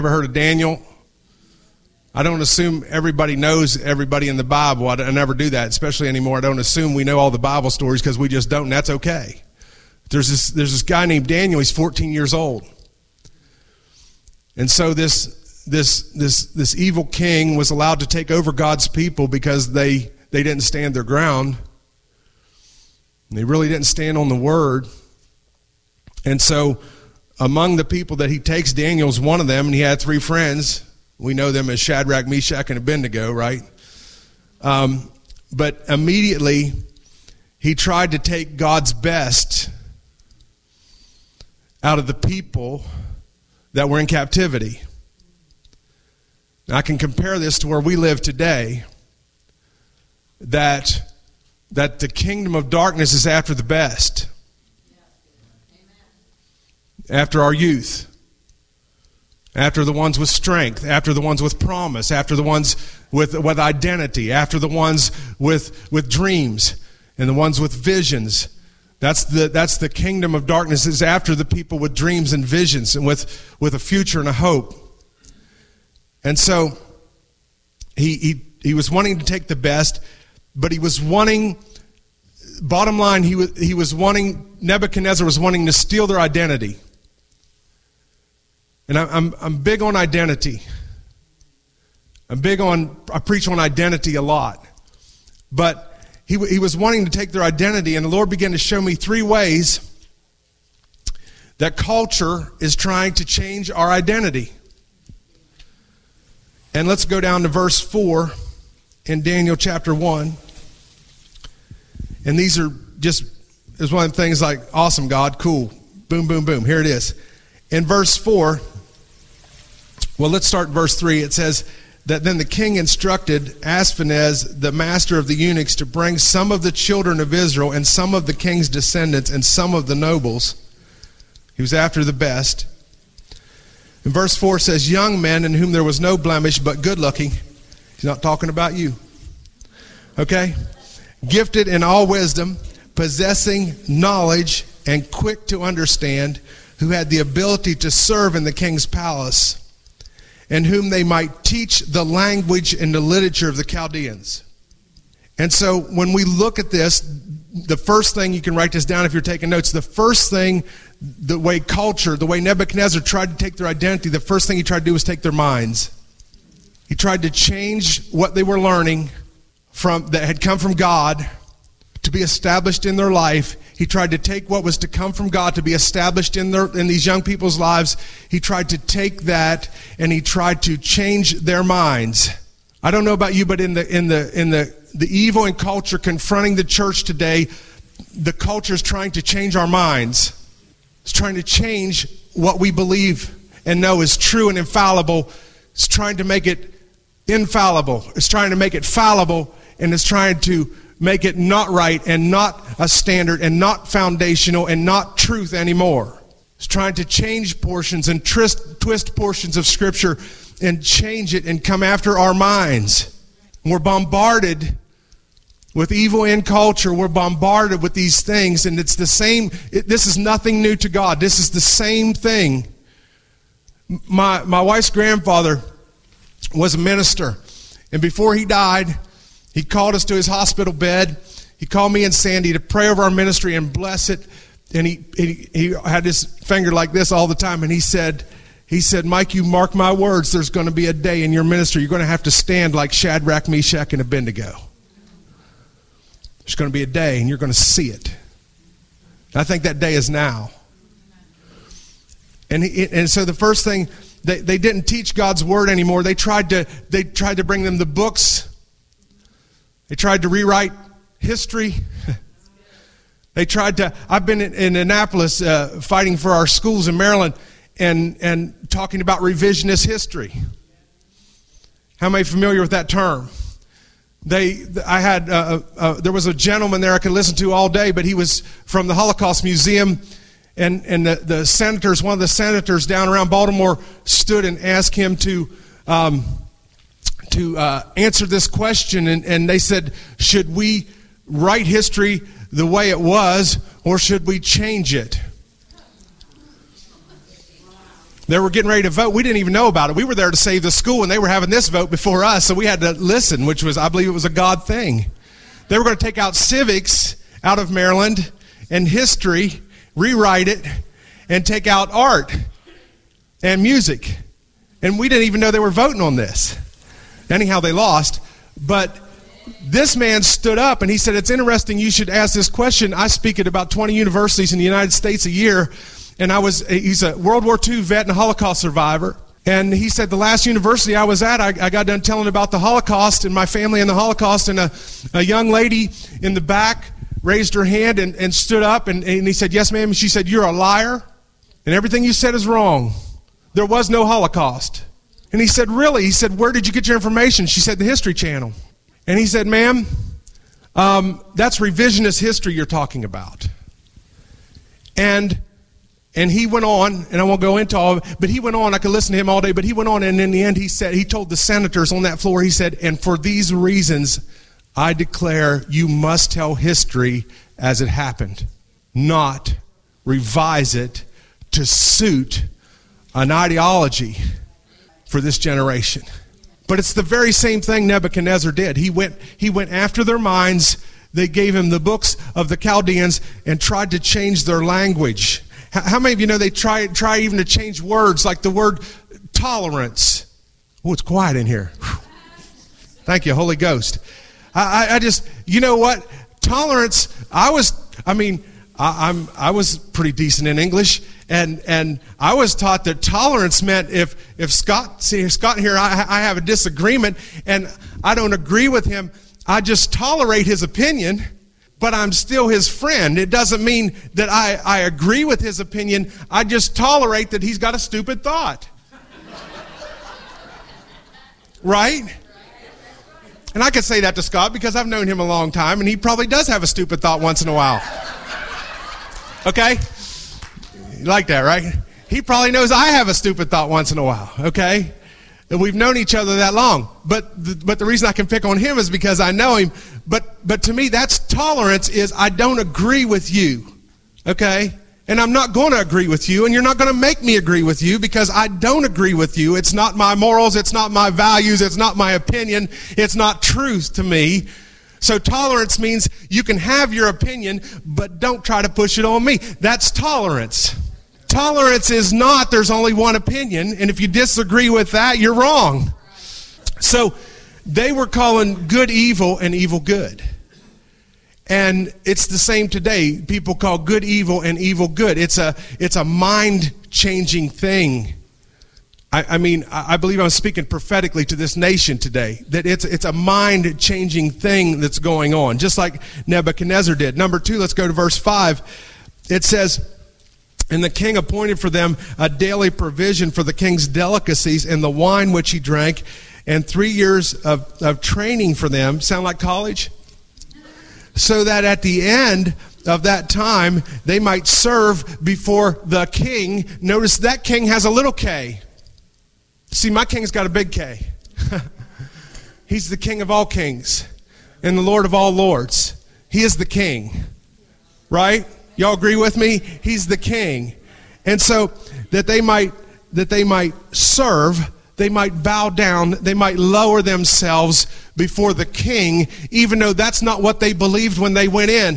Ever heard of Daniel? I don't assume everybody knows everybody in the Bible. I never do that, especially anymore. I don't assume we know all the Bible stories because we just don't, and that's okay. There's this guy named Daniel. He's 14 years old. And so this evil king was allowed to take over God's people because they didn't stand their ground. They really didn't stand on the word. And so among the people that he takes, Daniel's one of them, and he had 3 friends. We know them as Shadrach, Meshach, and Abednego, right? But immediately he tried to take God's best out of the people that were in captivity. Now, I can compare this to where we live today, that the kingdom of darkness is after the best, after our youth, after the ones with strength, after the ones with promise, after the ones with identity, after the ones with dreams, and the ones with visions. That's the kingdom of darkness, is after the people with dreams and visions and with a future and a hope. And so he was wanting to take the best, but he was wanting, bottom line, Nebuchadnezzar was wanting to steal their identity. And I'm big on identity. I preach on identity a lot. But he was wanting to take their identity, and the Lord began to show me 3 ways that culture is trying to change our identity. And let's go down to verse 4 in Daniel chapter 1. And these are just, there's one of the things like, awesome, God, cool, boom, boom, boom, here it is. In verse 4, well, let's start verse 3. It says that then the king instructed Ashpenaz, the master of the eunuchs, to bring some of the children of Israel and some of the king's descendants and some of the nobles. He was after the best. And verse 4 says, young men in whom there was no blemish but good looking. He's not talking about you. Okay? Gifted in all wisdom, possessing knowledge and quick to understand, who had the ability to serve in the king's palace, and whom they might teach the language and the literature of the Chaldeans. And so when we look at this, the first thing, you can write this down if you're taking notes, the first thing, the way Nebuchadnezzar tried to take their identity, the first thing he tried to do was take their minds. He tried to change what they were learning that had come from God to be established in their life. He tried to take what was to come from God to be established in these young people's lives. He tried to take that and he tried to change their minds. I don't know about you, but in the evil and culture confronting the church today, the culture is trying to change our minds. It's trying to change what we believe and know is true and infallible. It's trying to make it infallible. It's trying to make it fallible, and it's trying to make it not right and not a standard and not foundational and not truth anymore. It's trying to change portions and twist portions of Scripture and change it and come after our minds. We're bombarded with evil in culture. We're bombarded with these things, and it's the same. This is nothing new to God. This is the same thing. My wife's grandfather was a minister, and before he died, he called us to his hospital bed. He called me and Sandy to pray over our ministry and bless it. And he had his finger like this all the time. And he said, Mike, you mark my words, there's going to be a day in your ministry you're going to have to stand like Shadrach, Meshach, and Abednego. There's going to be a day and you're going to see it. I think that day is now. And so the first thing, they didn't teach God's word anymore. They tried to bring them the books. They tried to rewrite history. I've been in Annapolis fighting for our schools in Maryland and talking about revisionist history. How many familiar with that term? There was a gentleman there I could listen to all day, but he was from the Holocaust Museum, and the senators, one of the senators down around Baltimore stood and asked him to answer this question, and they said, should we write history the way it was, or should we change it? They were getting ready to vote. We didn't even know about it. We were there to save the school, and they were having this vote before us, so we had to listen, which was, I believe it was a God thing. They were going to take out civics out of Maryland and history, rewrite it, and take out art and music. And we didn't even know they were voting on this. Anyhow, they lost. But this man stood up and he said, it's interesting you should ask this question. I speak at about 20 universities in the United States a year. And he's a World War II vet and a Holocaust survivor. And he said, the last university I was at, I got done telling about the Holocaust and my family and the Holocaust. And a young lady in the back raised her hand and stood up. And he said, yes, ma'am. And she said, you're a liar. And everything you said is wrong. There was no Holocaust. And he said, really? He said, where did you get your information? She said, the History Channel. And he said, ma'am, that's revisionist history you're talking about. And he went on, and I won't go into all of it, but he went on. I could listen to him all day, but he went on, and in the end he told the senators on that floor, he said, and for these reasons, I declare you must tell history as it happened, not revise it to suit an ideology for this generation. But it's the very same thing Nebuchadnezzar did. He went after their minds. They gave him the books of the Chaldeans and tried to change their language. How many of you know they try even to change words, like the word tolerance? Oh, it's quiet in here. Whew. Thank you, Holy Ghost. I just, you know what? Tolerance, I was pretty decent in English, and I was taught that tolerance meant if Scott here, I have a disagreement, and I don't agree with him, I just tolerate his opinion, but I'm still his friend. It doesn't mean that I agree with his opinion. I just tolerate that he's got a stupid thought. Right? And I could say that to Scott because I've known him a long time, and he probably does have a stupid thought once in a while. Okay? You like that, right? He probably knows I have a stupid thought once in a while. Okay? And we've known each other that long. But the reason I can pick on him is because I know him. But to me, that's tolerance, is I don't agree with you. Okay? And I'm not going to agree with you, and you're not going to make me agree with you because I don't agree with you. It's not my morals, it's not my values, it's not my opinion, it's not truth to me. So tolerance means you can have your opinion, but don't try to push it on me. That's tolerance. Tolerance is not there's only one opinion, and if you disagree with that, you're wrong. So they were calling good evil and evil good. And it's the same today. People call good evil and evil good. It's a mind-changing thing. I believe I'm speaking prophetically to this nation today, that it's a mind-changing thing that's going on, just like Nebuchadnezzar did. Number 2, let's go to verse 5. It says, and the king appointed for them a daily provision for the king's delicacies and the wine which he drank, and 3 years of training for them. Sound like college? So that at the end of that time, they might serve before the king. Notice that king has a little k. See, my king's got a big K. He's the King of all kings and the Lord of all lords. He is the king. Right? Y'all agree with me? He's the king. And so that they might serve, they might bow down, they might lower themselves before the king, even though that's not what they believed when they went in.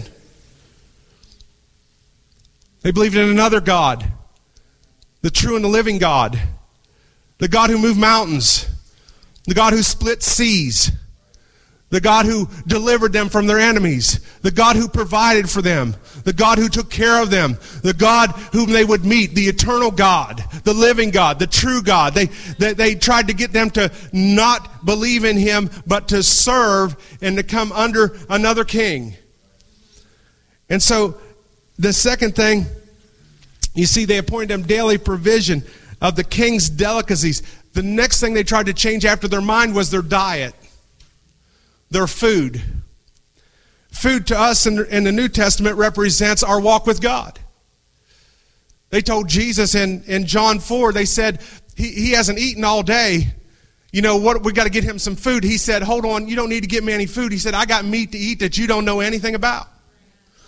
They believed in another God, the true and the living God, the God who moved mountains, the God who split seas, the God who delivered them from their enemies, the God who provided for them, the God who took care of them, the God whom they would meet, the eternal God, the living God, the true God. They tried to get them to not believe in him, but to serve and to come under another king. And so the second thing, you see, they appointed them daily provision of the king's delicacies. The next thing they tried to change after their mind was their diet, their food. Food to us in the New Testament represents our walk with God. They told Jesus in John 4, they said, he hasn't eaten all day. You know what? We got to get him some food. He said, hold on, you don't need to get me any food. He said, I got meat to eat that you don't know anything about.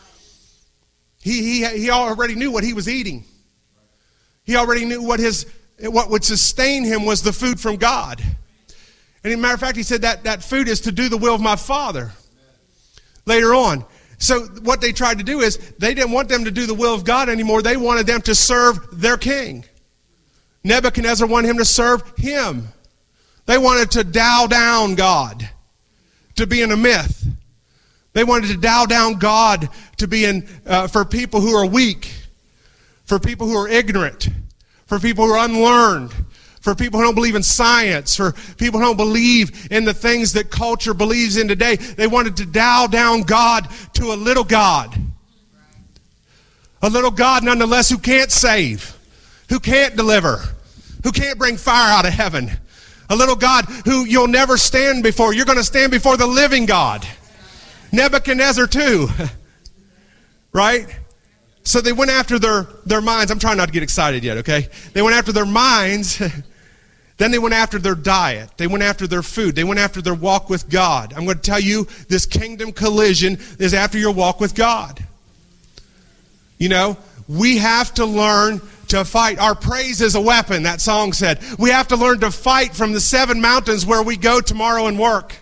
He already knew what he was eating. He already knew what his what would sustain him was the food from God. And as a matter of fact, he said that food is to do the will of my Father. Later on. So what they tried to do is they didn't want them to do the will of God anymore. They wanted them to serve their king. Nebuchadnezzar wanted him to serve him. They wanted to dial down God to be in a myth. They wanted to dial down God to be in for people who are weak, for people who are ignorant, for people who are unlearned, for people who don't believe in science, for people who don't believe in the things that culture believes in today. They wanted to dial down God to a little God. A little God, nonetheless, who can't save, who can't deliver, who can't bring fire out of heaven. A little God who you'll never stand before. You're going to stand before the living God. Nebuchadnezzar too. Right? So they went after their minds. I'm trying not to get excited yet, okay? They went after their minds. Then they went after their diet. They went after their food. They went after their walk with God. I'm going to tell you, this kingdom collision is after your walk with God. You know, we have to learn to fight. Our praise is a weapon, that song said. We have to learn to fight from the 7 mountains where we go tomorrow and work.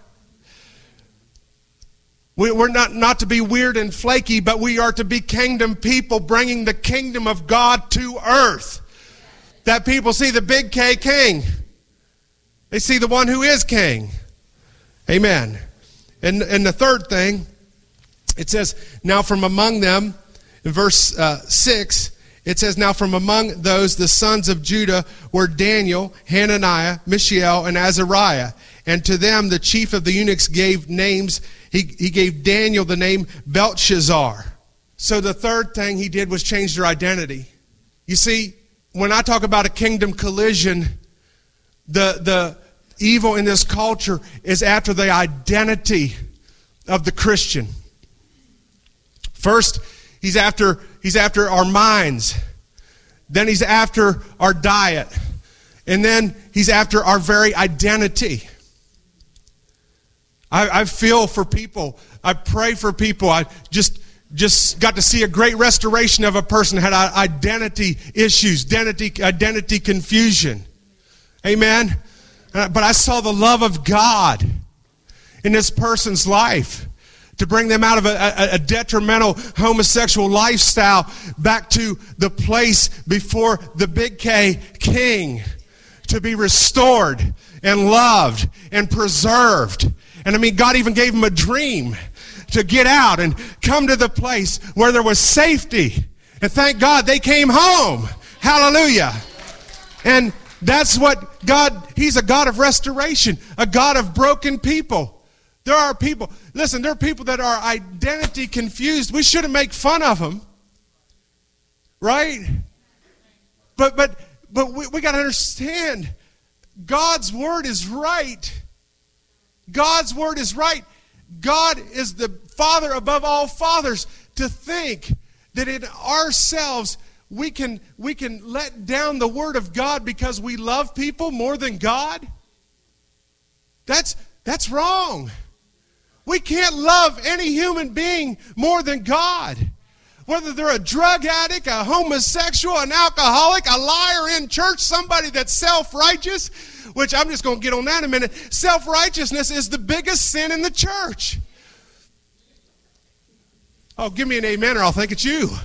We're not to be weird and flaky, but we are to be kingdom people, bringing the kingdom of God to earth. That people see the big K king. They see the one who is king. Amen. And the third thing, it says, now from among them, in verse 6, it says, now from among those, the sons of Judah were Daniel, Hananiah, Mishael, and Azariah. And to them, the chief of the eunuchs gave names. He gave Daniel the name Belshazzar. So the third thing he did was change their identity. You see, when I talk about a kingdom collision, the evil in this culture is after the identity of the Christian. First, he's after our minds. Then he's after our diet. And then he's after our very identity. I feel for people. I pray for people. I just got to see a great restoration of a person who had identity issues, identity confusion. Amen? But I saw the love of God in this person's life to bring them out of a detrimental homosexual lifestyle back to the place before the big K king, to be restored and loved and preserved. And I mean, God even gave him a dream to get out and come to the place where there was safety. And thank God they came home. Hallelujah. And that's what God, he's a God of restoration, a God of broken people. There are people, listen, there are people that are identity confused. We shouldn't make fun of them. Right? But we got to understand, God's word is right. God's word is right. God is the Father above all fathers. To think that in ourselves we can let down the word of God because we love people more than God, that's wrong. We can't love any human being more than God. Whether they're a drug addict, a homosexual, an alcoholic, a liar in church, somebody that's self-righteous, which I'm just going to get on that in a minute. Self-righteousness is the biggest sin in the church. Oh, give me an amen or I'll think it's you.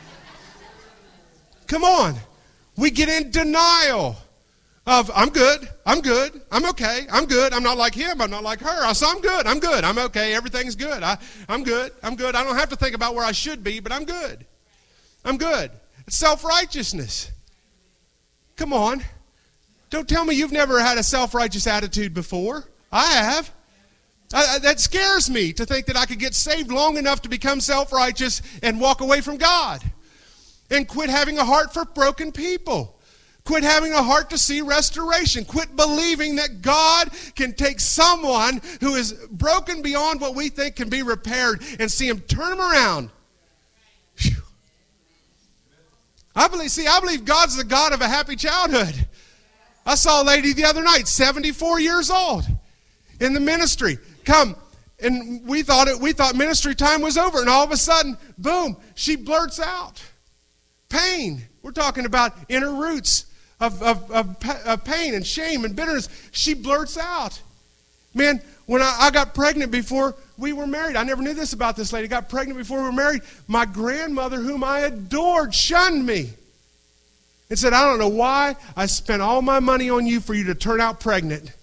Come on. We get in denial of, I'm good, I'm okay, I'm good, I'm not like him, I'm not like her, so I'm good, I'm okay, everything's good, I'm good, I don't have to think about where I should be, but I'm good. It's self-righteousness. Come on. Don't tell me you've never had a self-righteous attitude before. I have. That scares me to think that I could get saved long enough to become self-righteous and walk away from God. And quit having a heart for broken people. Quit having a heart to see restoration. Quit believing that God can take someone who is broken beyond what we think can be repaired and see him turn them around. Whew. I believe God's the God of a happy childhood. I saw a lady the other night, 74 years old, in the ministry. Come, and we thought ministry time was over, and all of a sudden, boom, she blurts out. Pain. We're talking about inner roots of pain and shame and bitterness, she blurts out. Man, when I got pregnant before we were married, I never knew this about this lady, got pregnant before we were married, my grandmother, whom I adored, shunned me and said, I don't know why I spent all my money on you for you to turn out pregnant.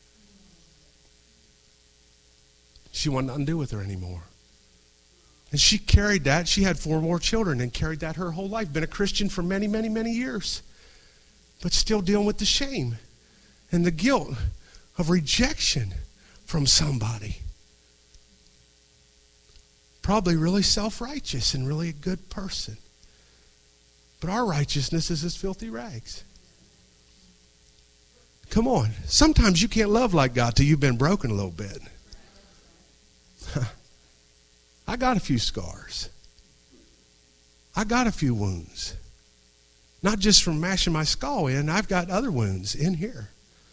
She wanted nothing to do with her anymore. And she carried that. She had 4 more children and carried that her whole life. Been a Christian for many, many, many years. But still dealing with the shame and the guilt of rejection from somebody. Probably really self-righteous and really a good person. But our righteousness is as filthy rags. Come on. Sometimes you can't love like God till you've been broken a little bit. I got a few scars. I got a few wounds. Not just from mashing my skull in, I've got other wounds in here.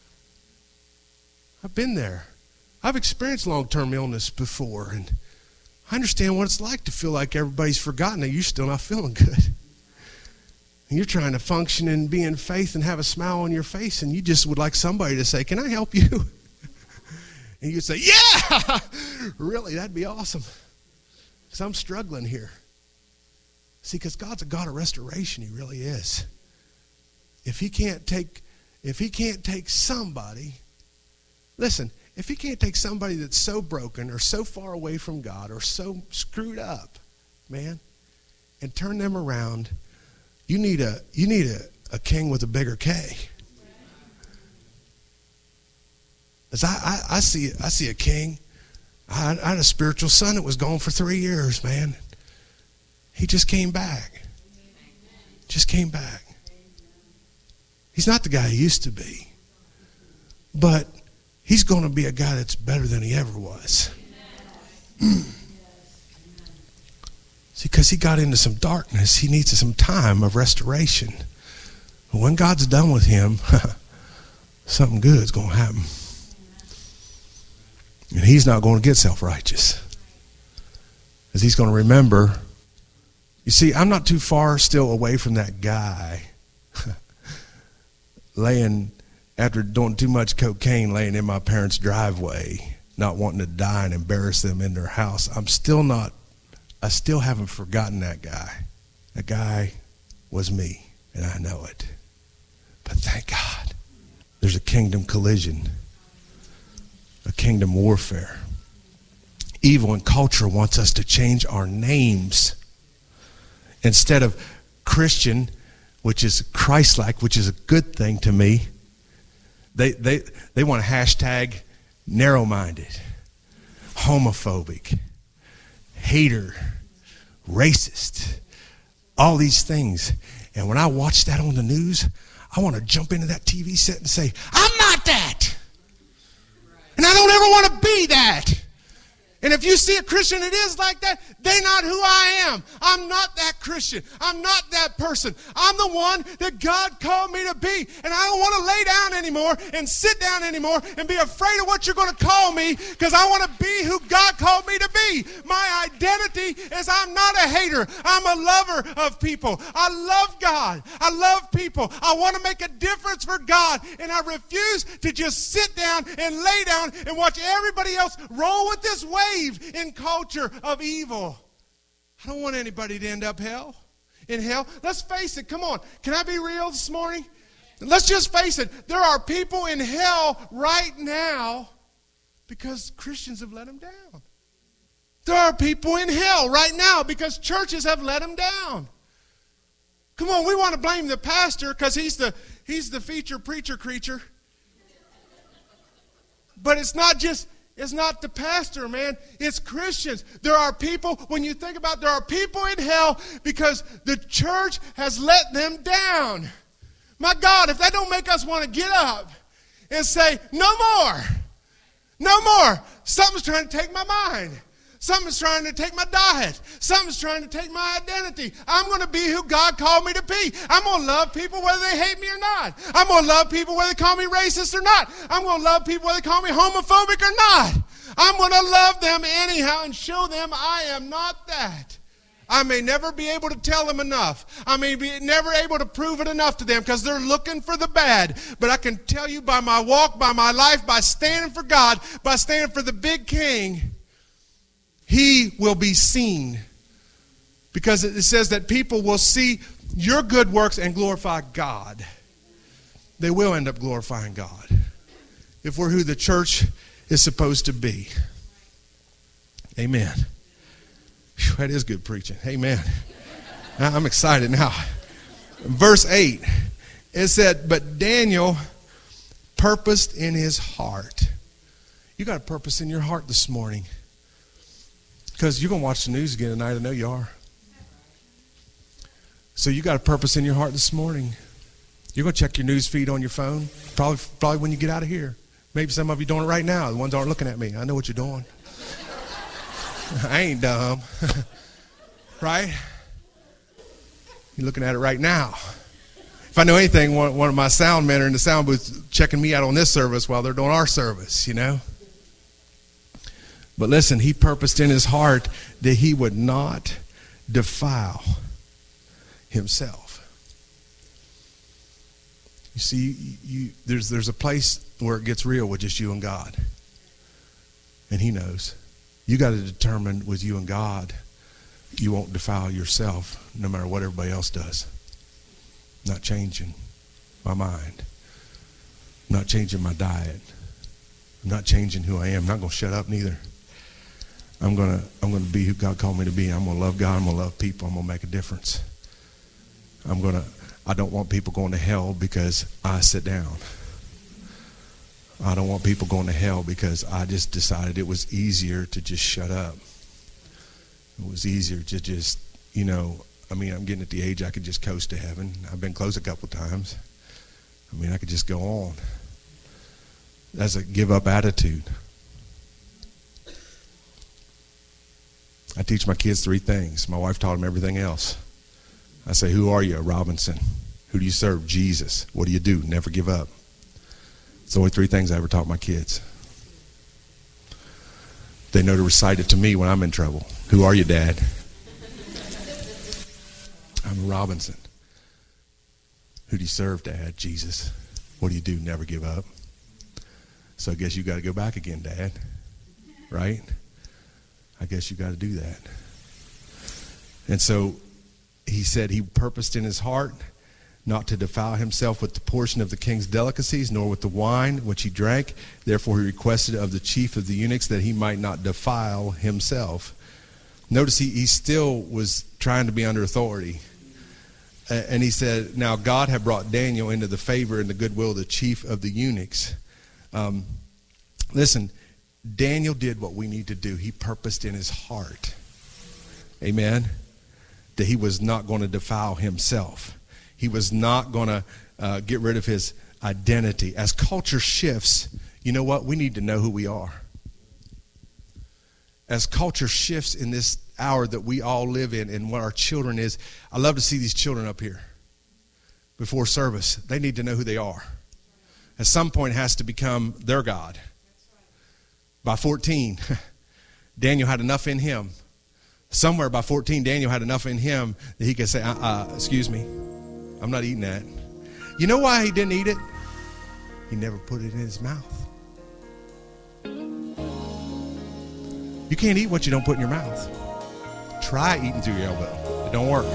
I've been there. I've experienced long-term illness before, and I understand what it's like to feel like everybody's forgotten that you're still not feeling good. And you're trying to function and be in faith and have a smile on your face, and you just would like somebody to say, can I help you? And you'd say, yeah! Really, that'd be awesome. Because I'm struggling here. See, because God's a God of restoration. He really is. If he can't take somebody, listen, if he can't take somebody that's so broken or so far away from God or so screwed up, man, and turn them around, you need a king with a bigger K. As I see a king. I had a spiritual son that was gone for 3 years, man. He just came back. Just came back. He's not the guy he used to be. But he's going to be a guy that's better than he ever was. See, because he got into some darkness, he needs some time of restoration. But when God's done with him, something good is going to happen. And he's not going to get self-righteous. Because he's going to remember. You see, I'm not too far still away from that guy laying, after doing too much cocaine, laying in my parents' driveway, not wanting to die and embarrass them in their house. I still haven't forgotten that guy. That guy was me, and I know it. But thank God, there's a kingdom collision. A kingdom warfare. Evil and culture wants us to change our names. Instead of Christian, which is Christ-like, which is a good thing to me, they want to hashtag narrow-minded, homophobic, hater, racist, all these things. And when I watch that on the news, I want to jump into that TV set and say, I'm not that. And I don't ever want to be that. And if you see a Christian that is like that, they're not who I am. I'm not that Christian. I'm not that person. I'm the one that God called me to be. And I don't want to lay down anymore and sit down anymore and be afraid of what you're going to call me, because I want to be who God called me to be. My identity is I'm not a hater. I'm a lover of people. I love God. I love people. I want to make a difference for God. And I refuse to just sit down and lay down and watch everybody else roll with this wave in culture of evil. I don't want anybody to end up in hell. Let's face it. Come on. Can I be real this morning? Let's just face it. There are people in hell right now because Christians have let them down. There are people in hell right now because churches have let them down. Come on, we want to blame the pastor because he's the feature preacher creature. But it's not the pastor, man. It's Christians. There are people, when you think about it, there are people in hell because the church has let them down. My God, if that don't make us want to get up and say, no more. No more. Something's trying to take my mind. Something's trying to take my diet. Something's trying to take my identity. I'm going to be who God called me to be. I'm going to love people whether they hate me or not. I'm going to love people whether they call me racist or not. I'm going to love people whether they call me homophobic or not. I'm going to love them anyhow and show them I am not that. I may never be able to tell them enough. I may be never able to prove it enough to them because they're looking for the bad. But I can tell you by my walk, by my life, by standing for God, by standing for the big King, He will be seen. Because it says that people will see your good works and glorify God. They will end up glorifying God if we're who the church is supposed to be. Amen. Whew, that is good preaching. Amen. I'm excited now. Verse 8, it said, but Daniel purposed in his heart. You got a purpose in your heart this morning. Because you're going to watch the news again tonight. I know you are. So you got a purpose in your heart this morning. You're going to check your news feed on your phone. Probably when you get out of here. Maybe some of you doing it right now. The ones aren't looking at me. I know what you're doing. I ain't dumb. Right? You're looking at it right now. If I know anything, one of my sound men are in the sound booth checking me out on this service while they're doing our service, you know. But listen, he purposed in his heart that he would not defile himself. You see, there's a place where it gets real with just you and God. And he knows. You got to determine with you and God, you won't defile yourself no matter what everybody else does. Not changing my mind. Not changing my diet. I'm not changing who I am. I'm not going to shut up neither. I'm going to be who God called me to be. I'm going to love God. I'm going to love people. I'm going to make a difference. I don't want people going to hell because I sit down. I don't want people going to hell because I just decided it was easier to just shut up. It was easier to just, I'm getting at the age I could just coast to heaven. I've been close a couple times. I could just go on. That's a give up attitude. I teach my kids 3 things. My wife taught them everything else. I say, who are you? Robinson. Who do you serve? Jesus. What do you do? Never give up. It's only 3 things I ever taught my kids. They know to recite it to me when I'm in trouble. Who are you, Dad? I'm Robinson. Who do you serve, Dad? Jesus. What do you do? Never give up. So I guess you got to go back again, Dad. Right? I guess you got to do that. And so he said he purposed in his heart not to defile himself with the portion of the king's delicacies, nor with the wine which he drank. Therefore he requested of the chief of the eunuchs that he might not defile himself. Notice he still was trying to be under authority. And he said, now God had brought Daniel into the favor and the goodwill of the chief of the eunuchs. Listen, Daniel did what we need to do. He purposed in his heart, amen, that he was not going to defile himself. He was not going to get rid of his identity. As culture shifts, you know what? We need to know who we are. As culture shifts in this hour that we all live in and what our children is, I love to see these children up here before service. They need to know who they are. At some point it has to become their God. By 14, Daniel had enough in him. Somewhere by 14, Daniel had enough in him that he could say, excuse me, I'm not eating that. You know why he didn't eat it? He never put it in his mouth. You can't eat what you don't put in your mouth. Try eating through your elbow. It don't work.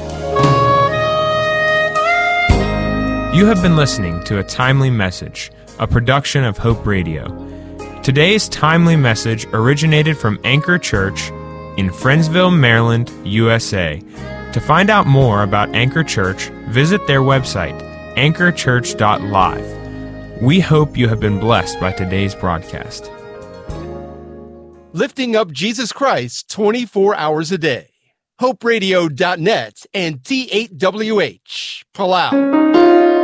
You have been listening to a timely message, a production of Hope Radio. Today's timely message originated from Anchor Church in Friendsville, Maryland, USA. To find out more about Anchor Church, visit their website, anchorchurch.live. We hope you have been blessed by today's broadcast. Lifting up Jesus Christ 24 hours a day. HopeRadio.net and T8WH, Palau.